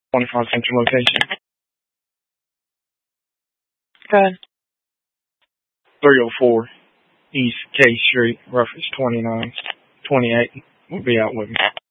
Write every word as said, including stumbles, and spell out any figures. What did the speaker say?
twenty-five Central location. Good. three oh four East K Street, Rufus twenty-nine twenty-eight will be out with me.